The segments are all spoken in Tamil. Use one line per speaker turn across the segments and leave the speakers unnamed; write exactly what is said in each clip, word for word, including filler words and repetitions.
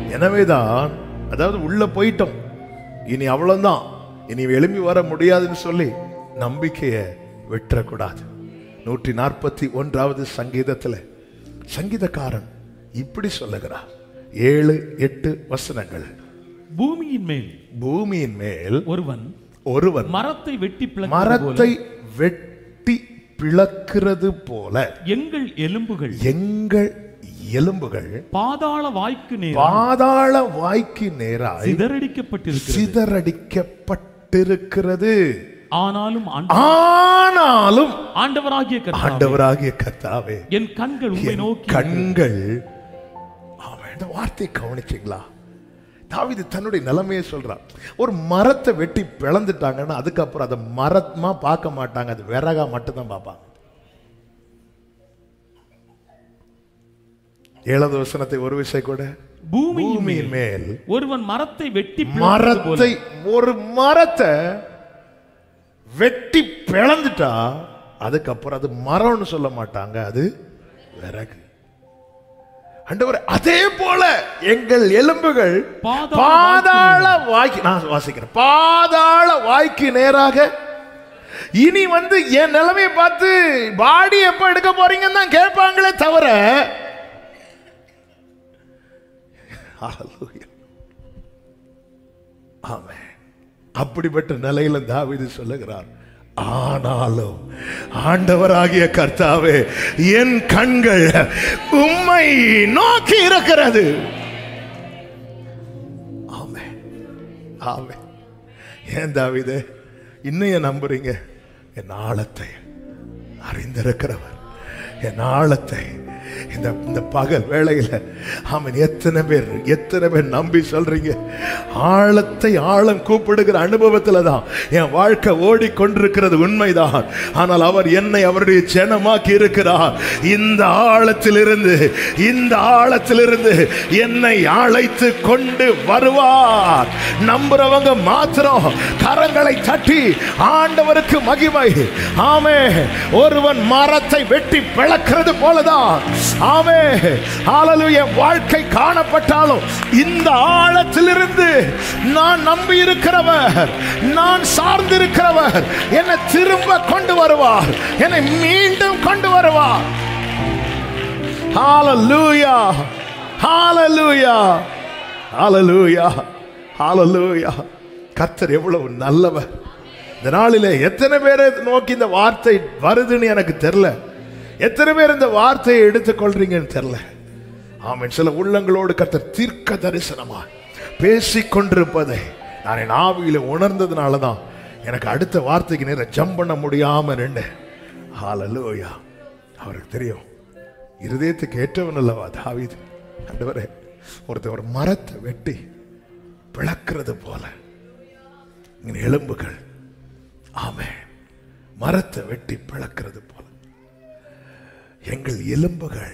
எனவேதான், அதாவது உள்ள போயிட்டோம், இனி அவ்வளவுதான், இனி எழும்பி வர முடியாதுன்னு சொல்லி நம்பிக்கையை விட்டுறக்கூடாது. நூற்றி நாற்பத்தி ஒன்றாவது சங்கீதத்துல சங்கீதக்காரன் இப்படி சொல்லுகிறார், ஏழு எட்டு வசனங்கள்.
பூமியின் மேல்
பூமியின் மேல்
ஒருவன்
ஒருவன்
மரத்தை வெட்டி
மரத்தை வெட்டி பிளக்கிறது போல
எங்கள் எலும்புகள்
எங்கள் எலும்புகள்
பாதாள வாய்க்கு நேராய்
பாதாள வாய்க்கு நேராய்
சிதறடிக்கப்பட்டிருக்கிறது
சிதறடிக்கப்பட்டிருக்கிறது. ஆனாலும்
ஆனாலும் ஆண்டவராகிய கர்த்தாவே
ஆண்டவராகிய கர்த்தாவே
என் கண்கள் உம்மை நோக்கி
கண்கள். ஆமென். இந்த வார்த்தையை கவனிச்சீங்களா? தாவீது தன்னுடைய நிலைமையை சொல்றான். ஒரு மரத்தை வெட்டி பிளந்துட்டாங்கன்னா அதுக்கப்புறம் அதை மரமா பார்க்க மாட்டாங்க, அது விறகா மட்டும்தான் பார்ப்பாங்க. ஏழாவது வசனத்தை ஒரு விஷயம் கூட, பூமியின் மேல்
ஒருவன் மரத்தை வெட்டி
மரத்தை ஒரு மரத்தை வெட்டி பிளந்துட்டா அதுக்கப்புறம் அது மரம்னு சொல்ல மாட்டாங்க, அது விறகு. ஆண்டவரே, அதே போல எங்கள் எலும்புகள் பாதாள வாய்க்கு, நான் வாசிக்கிறேன், பாதாள வாய்க்கு நேராக. இனி வந்து என் நிலைமையை பார்த்து பாடி எப்ப எடுக்க போறீங்கன்னு தான் கேட்பாங்களே தவிர, ஆமென், அப்படிப்பட்ட நிலையில தாவீது சொல்லுகிறார், ஆனாலும் ஆண்டவராகிய கர்த்தாவே என் கண்கள் உம்மை நோக்கி இருக்கிறது. ஆமென், ஆமென். ஏன் தாவீதே இன்னும் நம்புறீங்க? என் ஆழத்தை அறிந்திருக்கிறவர், என் ஆழத்தை இந்த இந்த பகல் வேளையில ஆமென், எத்தனை பேர் எத்தனை பேர் நம்பி சொல்றீங்க? ஆழத்தை ஆழம் கூப்பிடுகிற அனுபவத்துல தான் என் வாழ்க்கை ஓடிக்கொண்டிருக்கிறது, உண்மைதான். ஆனால் அவர் என்னை அவருடைய ஜனமாக்கி இருக்கிறார். இந்த ஆழத்திலிருந்து இந்த ஆழத்திலிருந்து என்னை அழைத்து கொண்டு வருவார். நம்புறவங்க மாத்திரம் கரங்களை தட்டி ஆண்டவருக்கு மகிமை. ஆமென். ஒருவன் மரத்தை வெட்டி பிளக்கிறது போலதான் ஆமென், ஹல்லேலூயா, வாழ்க்கை காணப்பட்டாலும் இந்த ஆழத்திலிருந்து நான் நம்பி இருக்கிறவர், நான் சார்ந்திருக்கிறவர் என்னை திரும்ப கொண்டு வருவார், என்னை மீண்டும் கொண்டு வருவார். ஹல்லேலூயா, ஹல்லேலூயா, ஹல்லேலூயா, ஹல்லேலூயா. கர்த்தர் எவ்வளவு நல்லவர். இந்த நாளிலே எத்தனை பேரை நோக்கி இந்த வார்த்தை வருதுன்னு எனக்கு தெரியல, எத்தனை பேர் இந்த வார்த்தையை எடுத்துக்கொள்றீங்கன்னு தெரியல. ஆமென். சில உள்ளங்களோடு கர்த்தர் தீர்க்க தரிசனமா பேசிக்கொண்டிருப்பதை நான் என் ஆவியில உணர்ந்ததுனால தான் எனக்கு அடுத்த வார்த்தைக்கு நேரம் ஜம்ப் பண்ண முடியாம நின்று. ஹல்லேலூயா. அவருக்கு தெரியும், இருதயத்துக்கு ஏற்றவன் அல்லவா தாவீது. ஆண்டவரே, ஒருத்தர் ஒரு மரத்தை வெட்டி பிளக்கிறது போல என் எலும்புகள், ஆமென், மரத்தை வெட்டி பிளக்கிறது போல எங்கள் எலும்புகள்.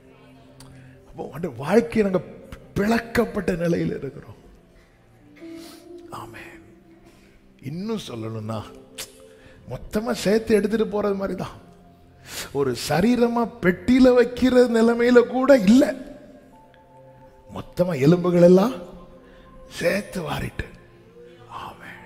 வாழ்க்கை நாங்கள் பிளக்கப்பட்ட நிலையில் இருக்கிறோம். ஆமென். இன்னும் சொல்லணும்னா மொத்தமா சேர்த்து எடுத்துட்டு போறது மாதிரி தான். ஒரு சரீரமா பெட்டியில வைக்கிற நிலைமையில கூட இல்லை, மொத்தமா எலும்புகள் எல்லாம் சேர்த்து வாரிட்டு. ஆமென்,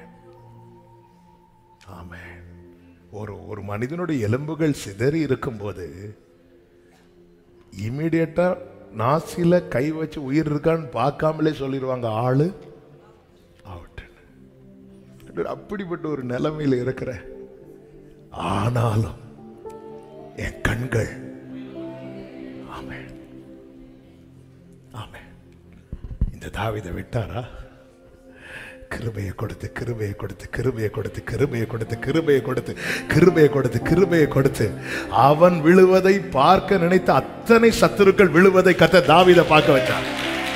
ஆமென். ஒரு ஒரு மனிதனுடைய எலும்புகள் சிதறி இருக்கும் போது இமீடியட்டா நாசில கை வச்சு உயிர் இருக்கான்னு பார்க்காமலே சொல்லிடுவாங்க, ஆளு அவுட். அப்படிப்பட்ட ஒரு நிலைமையில் இருக்கிற, ஆனாலும் என் கண்கள், ஆமென், ஆமென். இந்த தாவீதை விட்டாரா? கிருபையை கொடுத்து கிருபையை கொடுத்து கிருபையை கொடுத்து கிருபையை கொடுத்து கிருபையை கொடுத்து கிருபையை கொடுத்து கிருபையை கொடுத்து அவன் விழுவதை பார்க்க நினைத்த அத்தனை சத்துருக்கள் விழுவதை கர்த்தர் தாவீதை பார்க்க வச்சார்.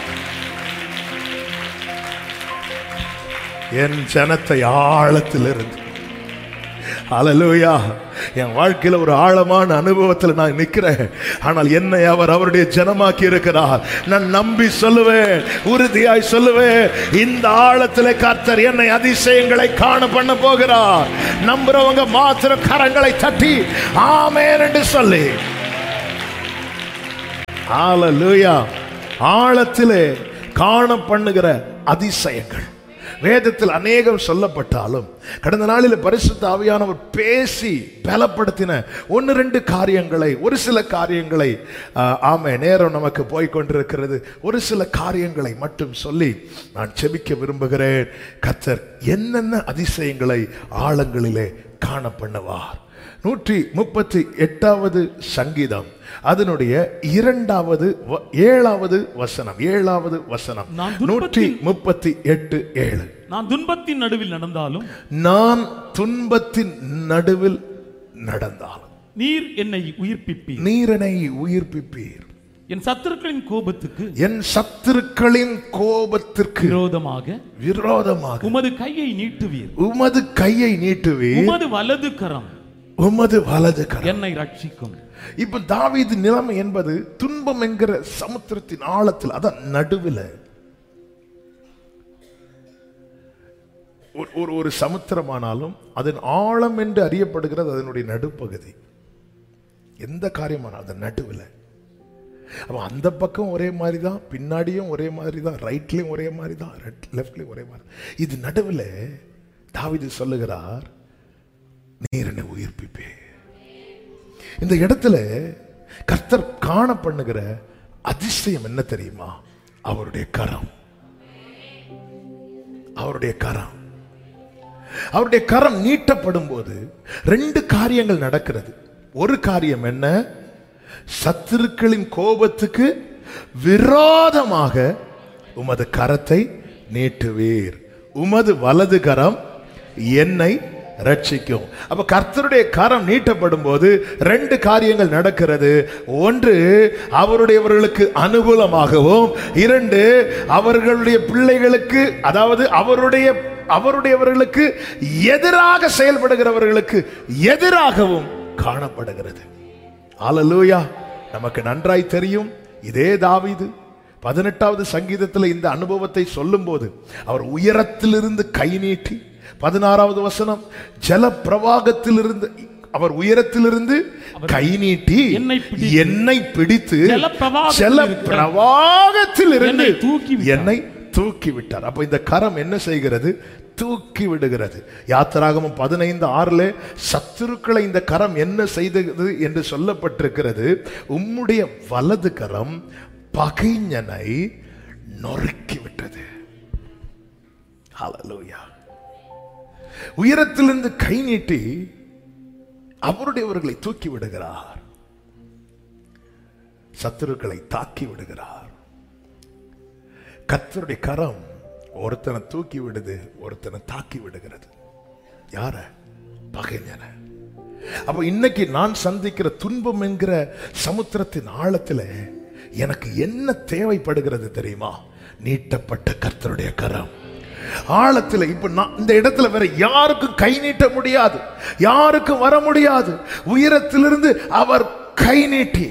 என் ஜனத்தை ஆழத்திலிருந்து, ஹல்லேலூயா, என் வாழ்க்கையில ஒரு ஆழமான அனுபவத்தில் நான் நிற்கிறேன். ஆனால் என்னை அவர் அவருடைய ஜனமாக்கி இருக்கிறார். நான் நம்பி சொல்லுவேன், உறுதியாய் சொல்லுவேன், இந்த ஆழத்திலே கர்த்தர் என்னை அதிசயங்களை காண பண்ண போகிறார். நம்புறவங்க மாத்திரம் கரங்களை தட்டி ஆமென் என்று சொல்லி, ஹல்லேலூயா. ஆழத்திலே காண பண்ணுகிற அதிசயங்கள் வேதத்தில் அநேகம் சொல்லப்பட்டாலும் கடந்த நாளில் பரிசுத்த ஆவியானவர் பேசி பலப்படுத்தின ஒன்று ரெண்டு காரியங்களை, ஒரு சில காரியங்களை, ஆமே நேரம் நமக்கு போய்கொண்டிருக்கிறது, ஒரு சில காரியங்களை மட்டும் சொல்லி நான் செபிக்க விரும்புகிறேன். கர்த்தர் என்னென்ன அதிசயங்களை ஆழங்களிலே காண பண்ணுவார். நூற்றி முப்பத்தி எட்டாவது சங்கீதம் அதனுடைய இரண்டாவது ஏழாவது வசனம் ஏழாவது வசனம் நூற்றி முப்பத்தி எட்டு ஏழு.
நான் துன்பத்தின் நடுவில் நடந்தாலும்
நான் துன்பத்தின் நடுவில் நடந்தாலும்
நீர் என்னை உயிர்ப்பிப்பீர்.
நீர் என்னை உயிர்ப்பிப்பீர்.
என் சத்துருக்களின் கோபத்துக்கு
என் சத்துருக்களின் கோபத்திற்கு
விரோதமாக
விரோதமாக
உமது கையை நீட்டுவீர்.
உமது கையை நீட்டுவீர்.
உமது வலது கரம்
உமது வலது கரம்
என்னை ரட்சிக்கும்.
இப்ப தாவீது நிலைமை என்பது துன்பம் என்கிற சமுத்திரத்தின் ஆழத்தில், அதான் நடுவில் ஒரு ஒரு சமுத்திரமானாலும் அதன் ஆழம் என்று அறியப்படுகிறது அதனுடைய நடுப்பகுதி. எந்த காரியமானாலும் அதன் நடுவில். அப்ப அந்த பக்கம் ஒரே மாதிரி தான், பின்னாடியும் ஒரே மாதிரி தான், ரைட்லயும் ஒரே மாதிரி தான், லெஃப்ட்லயும் ஒரே மாதிரி. இது நடுவில் தாவீது சொல்லுகிறார், நீர் என்னை உயிர்ப்பிப்பே. இந்த இடத்துல கர்த்தர் காண பண்ணுகிற அதிசயம் என்ன தெரியுமா? அவருடைய கரம். அவருடைய கரம் அவருடைய கரம் நீட்டப்படும் போது ரெண்டு காரியங்கள் நடக்கிறது. ஒரு காரியம் என்ன? சத்துருக்களின் கோபத்துக்கு விரோதமாக உமது கரத்தை நீட்டுவீர். உமது வலது கரம் என்னை ரட்சிக்கும். அப்ப கர்த்தருடைய கரம் நீட்டப்படும் போது ரெண்டு காரியங்கள் நடக்கிறது. ஒன்று, அவருடையவர்களுக்கு அனுகூலமாகவும், இரண்டு, அவர்களுடைய பிள்ளைகளுக்கு, அதாவது அவருடைய அவருடையவர்களுக்கு எதிராக செயல்படுகிறவர்களுக்கு எதிராகவும் காணப்படுகிறது. அல்லேலூயா. நமக்கு நன்றாய் தெரியும், இதே தாவீது பதினெட்டாவது சங்கீதத்தில் இந்த அனுபவத்தை சொல்லும் போது அவர் உயரத்திலிருந்து கை நீட்டி, பதினாறாவது வசனம், ஜல பிரவாகத்திலிருந்து அவர் உயரத்திலிருந்து கை நீட்டி என்னை பிடித்து ஜல பிரவாகத்திலிருந்து என்னை தூக்கி விட்டார். அப்ப இந்த கரம் என்ன செய்கிறது? தூக்கி விடுகிறது. யாத்திராகமம் பதினைந்து ஆறுல சத்துருக்களை இந்த கரம் என்ன செய்தது என்று சொல்லப்பட்டிருக்கிறது. உம்முடைய வலது கரம் பகைஞனை நொறுக்கி விட்டது. ஹல்லேலூயா. உயரத்திலிருந்து கை நீட்டி அவருடையவர்களை தூக்கி விடுகிறார், சத்துருக்களை தாக்கி விடுகிறார். கர்த்தருடைய கரம் ஒருத்தனை தூக்கி விடுது, ஒருத்தனை தாக்கி விடுகிறது. யார? பகைஞனை. அப்ப இன்னைக்கு நான் சந்திக்கிற துன்பம் என்கிற சமுத்திரத்தின் ஆழத்தில் எனக்கு என்ன தேவைப்படுகிறது தெரியுமா? நீட்டப்பட்ட கர்த்தருடைய கரம் ஆழத்தில். இப்ப நான் இந்த இடத்துல வேற யாருக்கும் கை நீட்ட முடியாது, யாருக்கும் வர முடியாது. உயரத்திலிருந்து அவர் கை நீட்டி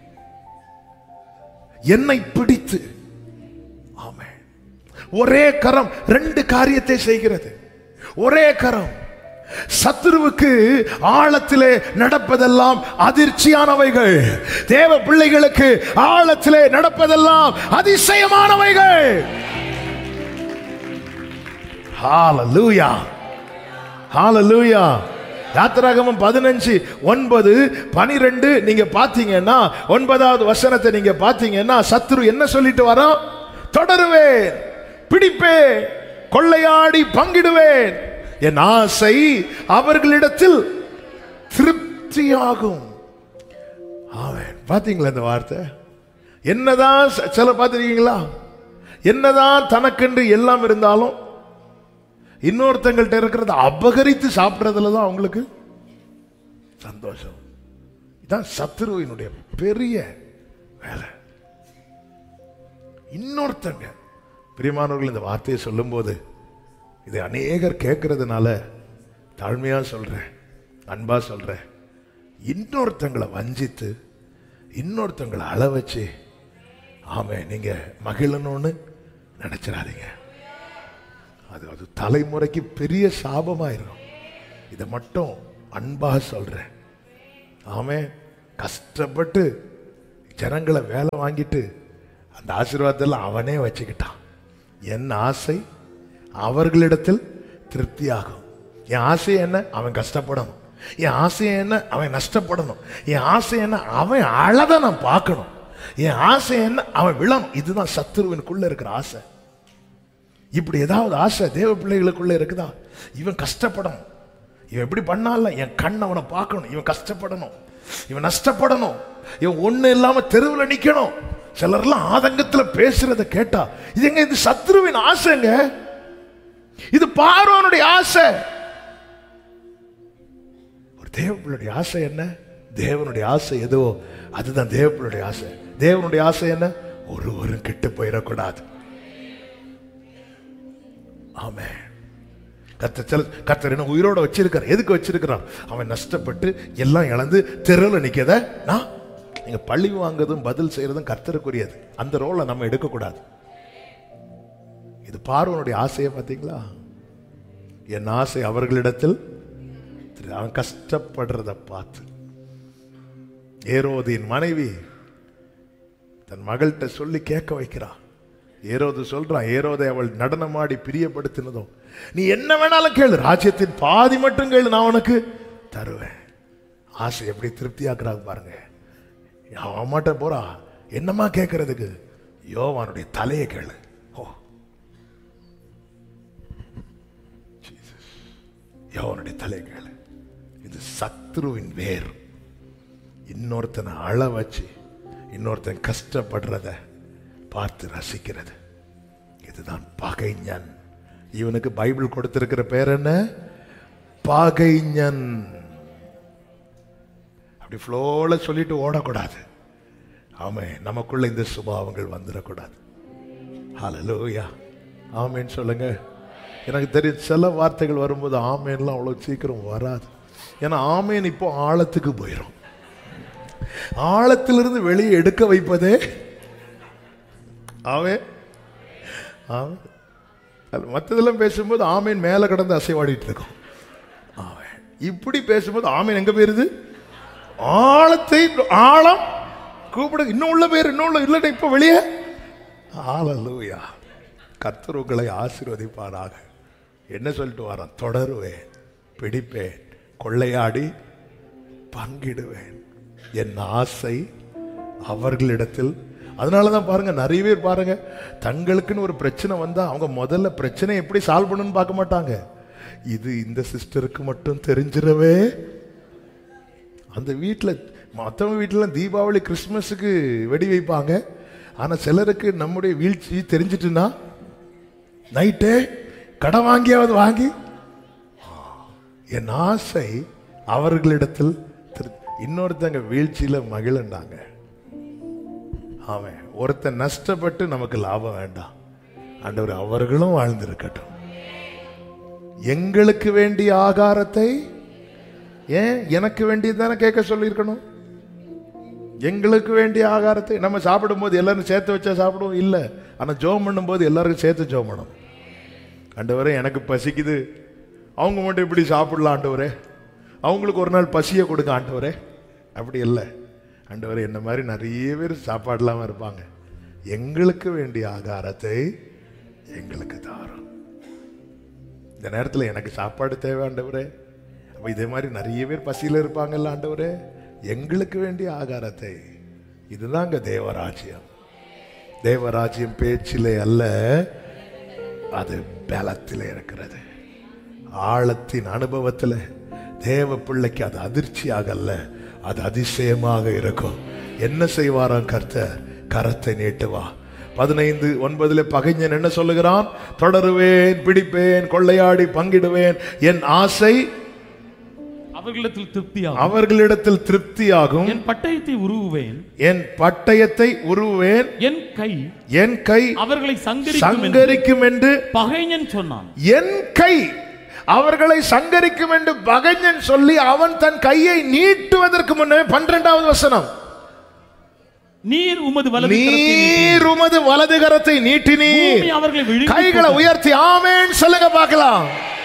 என்னை பிடித்து, ஆமென். ஒரே கரம் ரெண்டு காரியத்தை செய்கிறது. ஒரே கரம். சத்துருவுக்கு ஆழத்திலே நடப்பதெல்லாம் அதிர்ச்சியானவைகள், தேவ பிள்ளைகளுக்கு ஆழத்திலே நடப்பதெல்லாம் அதிசயமானவைகள். ஹல்லேலூயா, ஹல்லேலூயா. யாத்திராகமம் பதினஞ்சு ஒன்பது பனிரெண்டு நீங்க பாத்தீங்கன்னா, ஒன்பதாவது வசனத்தை நீங்க பாத்தீங்கன்னா, சத்துரு என்ன சொல்லிட்டு வரோம்? தொடருவேன், பிடிப்பேன், கொள்ளையாடி பங்கிடுவேன், என் ஆசை அவர்களிடத்தில் திருப்தியாகும். ஆமென். பாத்தீங்களா இந்த வார்த்தை? என்னதான் சில பார்த்திருக்கீங்களா? என்னதான் தனக்கென்று எல்லாம் இருந்தாலும் இன்னொருத்தங்கள்ட்ட இருக்கிறத அபகரித்து சாப்பிட்றதுல தான் அவங்களுக்கு சந்தோஷம். இதான் சத்துருவினுடைய பெரிய வேலை. இன்னொருத்தங்க, பிரியமானவர்கள், இந்த வார்த்தையை சொல்லும் போது இதை அநேகர் கேட்கறதுனால தாழ்மையா சொல்றேன், அன்பா சொல்றேன், இன்னொருத்தங்களை வஞ்சித்து இன்னொருத்தங்களை அள வச்சு ஆமே நீங்க மகிழணும்னு நினைச்சிடாதீங்க. அது அது தலைமுறைக்கு பெரிய சாபமாயிரும். இதை மட்டும் அன்பா சொல்றேன். ஆமே. கஷ்டப்பட்டு ஜனங்களை வேலை வாங்கிட்டு அந்த ஆசீர்வாதத்தில் அவனே வச்சுக்கிட்டான். என் ஆசை அவர்களிடத்தில் திருப்தியாகும். என் ஆசை என்ன? அவன் கஷ்டப்படணும். என் ஆசை என்ன? அவன் நஷ்டப்படணும். என் ஆசை என்ன? அவன் அழத நான் பார்க்கணும். என் ஆசை என்ன? அவன் விழணும். இதுதான் சத்துருவினுக்குள்ள இருக்கிற ஆசை. இப்படி ஏதாவது ஆசை தேவ பிள்ளைகளுக்குள்ள இருக்குதா? இவன் கஷ்டப்படணும், இவன் எப்படி பண்ணால என் கண் அவனை பார்க்கணும், இவன் கஷ்டப்படணும், இவன் நஷ்டப்படணும், இவன் ஒண்ணு இல்லாம தெருவில் நிக்கணும். சிலர்லாம் ஆதங்கத்துல பேசுறத கேட்டா இது எங்க? இது சத்ருவின் ஆசைங்க. இது பார்வோனுடைய ஆசை. ஒரு தேவனுடைய ஆசை என்ன? தேவனுடைய ஆசை எதுவோ அதுதான் தேவனுடைய ஆசை. தேவனுடைய ஆசை என்ன? ஒருவரும் கெட்டு போயிடக்கூடாது. ஆமென். கர்த்தர் கர்த்தர் என்ன உயிரோட வச்சிருக்கார். எதுக்கு வச்சிருக்கிறார்? அவன் நஷ்டப்பட்டு எல்லாம் இழந்து தெருவில் நிற்கத நான் நீங்க பழி வாங்குறதும் பதில் செய்யறதும் கர்த்தருக்குரியது. அந்த ரோலை நம்ம எடுக்கக்கூடாது. இது பார்வனுடைய ஆசையை பார்த்தீங்களா? என் ஆசை அவர்களிடத்தில். அவன் கஷ்டப்படுறத பார்த்து ஏரோதின் மனைவி தன் மகள்கிட்ட சொல்லி கேட்க வைக்கிறான். ஏரோது சொல்றான், ஏரோதை அவள் நடனமாடி பிரியப்படுத்தினதும் நீ என்ன வேணாலும் கேளு, ராஜ்யத்தின் பாதி மட்டும் கேளு, நான் உனக்கு தருவேன். ஆசை எப்படி திருப்தியாக்குறாங்க பாருங்க. அம்மாட்ட போறா, என்னம்மா கேட்கறதுக்கு? யோவானுடைய தலையை கேளு. ஓ யோவானுடைய தலையை கேளு. இது சத்ருவின் வேர். இன்னொருத்தனை அழ வச்சு இன்னொருத்தன் கஷ்டப்படுறத பார்த்து ரசிக்கிறது. இதுதான் பகைஞன். இவனுக்கு பைபிள் கொடுத்திருக்கிற பேர் என்ன? பகைஞன். அப்படி ஃப்ளோல சொல்லிட்டு ஓடக்கூடாது. ஆமே, நமக்குள்ள இந்த சுபாவங்கள் வந்துடக்கூடாது. ஹல்லேலூயா, ஆமேன்னு சொல்லுங்க. எனக்கு தெரியும் சில வார்த்தைகள் வரும்போது ஆமேன்லாம் அவ்வளோ சீக்கிரம் வராது. ஏன்னா ஆமேன் இப்போ ஆழத்துக்கு போயிடும். ஆழத்திலிருந்து வெளியே எடுக்க வைப்பதே ஆமே. ஆமே, மற்றதெல்லாம் பேசும்போது ஆமேன் மேல கடந்து அசைவாடிட்டு இருக்கும். ஆமே, இப்படி பேசும்போது ஆமேன் எங்க போயிருது? ஆழத்தை ஆழம் கூப்பிடு. இன்னும் உள்ள பேர் இன்னும் உள்ள இல்ல இப்ப வெளியே. ஹல்லேலூயா. கர்த்தர் உங்களை ஆசீர்வதிப்பாராக. என்ன சொல்லிட்டு வரான்? தொடருவேன், பிடிப்பேன், கொள்ளையாடி பங்கிடுவேன். என் ஆசை அவர்களிடத்தில். அதனாலதான் பாருங்க, நிறைய பேர் பாருங்க, தங்களுக்குன்னு ஒரு பிரச்சனை வந்தா அவங்க முதல்ல பிரச்சனை எப்படி சால்வ் பண்ணணும்னு பார்க்க மாட்டாங்க. இது இந்த சிஸ்டருக்கு மட்டும் தெரிஞ்சிடவே. அந்த வீட்டில் மற்றவங்க வீட்டில் தீபாவளி கிறிஸ்துமஸுக்கு வெடி வைப்பாங்க. ஆனால் சிலருக்கு நம்முடைய வீழ்ச்சி தெரிஞ்சிட்டுன்னா நைட்டே கடன் வாங்கியாவது வாங்கி. என் ஆசை அவர்களிடத்தில். இன்னொருத்தங்க வீழ்ச்சியில மகிழ்ந்தாங்க. அவன் ஒருத்தன் நஷ்டப்பட்டு நமக்கு லாபம் வேண்டாம். ஆண்டவர் அவர்களும் வாழ்ந்திருக்கட்டும். எங்களுக்கு வேண்டிய ஆகாரத்தை ஏன் எனக்கு வேண்டியதானே கேட்க சொல்லியிருக்கணும்? எங்களுக்கு வேண்டிய ஆகாரத்தை நம்ம சாப்பிடும் போது எல்லாரும் சேர்த்து வச்சா சாப்பிடுவோம் இல்லை. ஆனால் ஜோம் பண்ணும் போது எல்லாருக்கும் சேர்த்து ஜோம் பண்ணணும். ஆண்டவரே எனக்கு பசிக்குது, அவங்க மட்டும் இப்படி சாப்பிடலாம் ஆண்டவரே, அவங்களுக்கு ஒரு நாள் பசியை கொடுக்க ஆண்டவரே. அப்படி இல்லை. ஆண்டவரே என்ன மாதிரி நிறைய பேர் சாப்பாடு இல்லாமல் இருப்பாங்க. எங்களுக்கு வேண்டிய ஆகாரத்தை எங்களுக்கு தாரும். இந்த நேரத்தில் எனக்கு சாப்பாடு தேவை ஆண்டவரே. அப்போ இதே மாதிரி நிறைய பேர் பசியில் இருப்பாங்கல்ல ஆண்டவரே, எங்களுக்கு வேண்டிய ஆகாரத்தை. இதுதாங்க தேவராஜ்யம். தேவராஜ்யம் பேச்சிலே அல்ல, அது பலத்திலே இருக்கிறது. ஆழத்தின் அனுபவத்தில். தேவ பிள்ளைக்கு அது அதிர்ச்சியாக அல்ல, அது அதிசயமாக இருக்கும். என்ன செய்வாராம் கர்த்தர்? கரத்தை நீட்டுவா. பதினைந்து ஒன்பதுல பகைஞன் என்ன சொல்லுகிறான்? தொடருவேன், பிடிப்பேன், கொள்ளையாடி பங்கிடுவேன். என் ஆசை
அவர்களிடத்தில் திருப்தியாகும்.
அவர்களிடத்தில் திருப்தியாகும்.
என் பட்டயத்தை உருவுவேன்.
என் பட்டயத்தை உருவுவேன்.
என் கை
என் கை
அவர்களை
சங்கரிக்கும் என்று
பகைஞன் சொன்னான்.
என் கை அவர்களை சங்கரிக்கும் என்று பகைஞன் சொல்லி அவன் தன் கையை நீட்டுவதற்கு முன்னே பன்னிரண்டாவது வசனம்,
நீர் உமது வலது
நீர் உமது வலது கரத்தை நீட்டினீர், கைகளை உயர்த்தி ஆமென் சொல்லுங்க பார்க்கலாம்.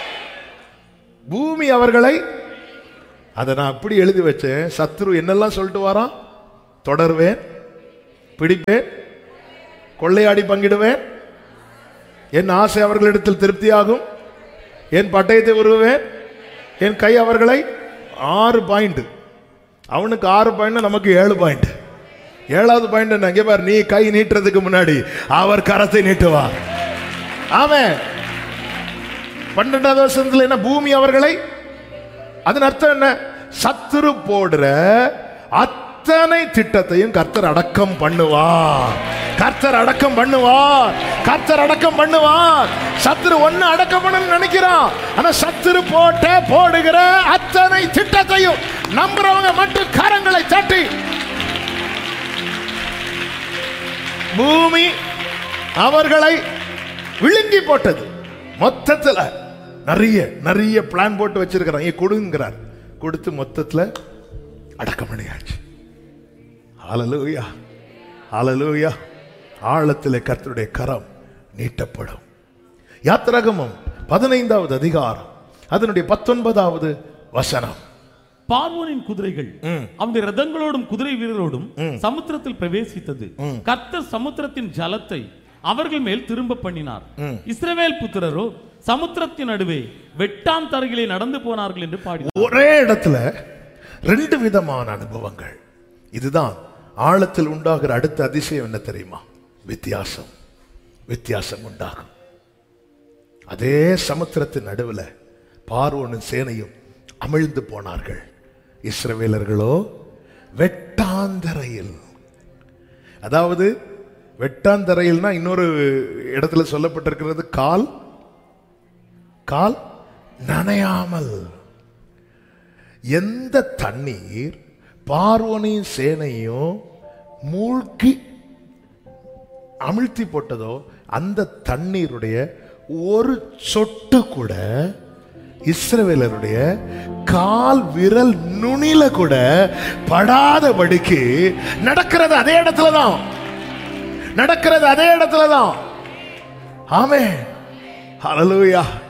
பூமி அவர்களை, அதை நான் அப்படி எழுதி வச்சேன். சத்ரு என்னெல்லாம் சொல்லிட்டு வரான்? தொடருவேன், பிடிப்பேன், கொள்ளையாடி பங்கிடுவேன், என் ஆசை அவர்களிடத்தில் திருப்தியாகும், என் பட்டயத்தை உருவேன், என் கை அவர்களை. ஆறு பாயிண்ட். அவனுக்கு ஆறு பாயிண்ட், நமக்கு ஏழு பாயிண்ட். ஏழாவது பாயிண்ட் என்ன? இங்கே பார், நீ கை நீட்டுறதுக்கு முன்னாடி அவர் கரத்தை நீட்டுவார். ஆமென். பன்னெண்டாவது வருஷத்துல என்ன? பூமி அவர்களை. அதன் அர்த்தம் என்ன? சத்துரு போடுற அத்தனை திட்டத்தையும் கர்த்தர் அடக்கம் பண்ணுவார். கர்த்தர் அடக்கம் பண்ணுவார். கர்த்தர் அடக்கம் பண்ணுவார். சத்துரு ஒண்ணு அடக்கம் பண்ண நினைக்கிறான், ஆனா சத்துரு போட்ட போடுகிற அத்தனை திட்டத்தையும் நம்புறவங்க மட்டும் கரங்களை தட்டி பூமி அவர்களை விழுங்கி போட்டது. மொத்தத்தில் நிறைய நிறைய பிளான் போட்டு வச்சிருக்கிறாங்க, கொடுங்கிறார், கொடுத்து மொத்தத்தில் அடக்கம் பண்ணியாச்சு. ஹல்லேலூயா, ஹல்லேலூயா. ஆழத்தில் கர்த்தருடைய கரம் நீட்டப்படும். யாத்திராகமம் பதினைந்தாவது அதிகாரம் அதனுடைய பத்தொன்பதாவது வசனம்.
பார்வோனின் குதிரைகள் அவனுடைய ரதங்களோடும் குதிரை வீரரோடும் சமுத்திரத்தில் பிரவேசித்தது. கர்த்தர் சமுத்திரத்தின் ஜலத்தை அவர்கள் மேல் திரும்ப பண்ணினார். இஸ்ரவேல் புத்திரரோ சமுத்திரத்தின் நடுவே வெட்டாம் தரையிலே நடந்து போனார்கள் என்று பாடி.
ஒரே இடத்துல ரெண்டு விதமான அனுபவங்கள். இதுதான் ஆழத்தில் உண்டாகிற அடுத்த அதிசயம். என்ன தெரியுமா? வித்தியாசம். வித்தியாசம் உண்டாகும். அதே சமுத்திரத்தின் நடுவில் பார்வோனின் சேனையும் அமிழ்ந்து போனார்கள். இஸ்ரவேலர்களோ வெட்டாந்தரையில். அதாவது வெட்டாந்தரையில்னா இன்னொரு இடத்துல சொல்லப்பட்டிருக்கிறது கால் கால் நனையாமல். எந்த தண்ணீர் பார்வோனின் சேனையும் மூழ்கி அமிழ்த்தி போட்டதோ அந்த தண்ணீருடைய ஒரு சொட்டு கூட இஸ்ரவேலருடைய கால் விரல் நுனில கூட படாதபடிக்கு நடக்கிறது அதே இடத்துல தான். நடக்கிறது அதே இடத்துல தான். ஆமென். ஹல்லேலூயா.